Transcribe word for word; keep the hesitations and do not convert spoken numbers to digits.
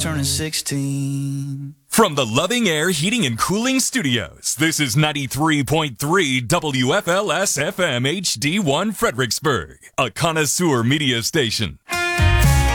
turning sixteen. From the Loving Air Heating and Cooling Studios, this is ninety-three point three W F L S F M H D one Fredericksburg, a connoisseur media station.